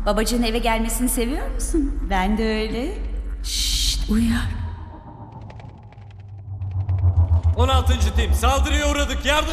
Babacığın eve gelmesini seviyor musun? Ben de öyle. Şşt, uyar. 16. tim saldırıya uğradık, yardım!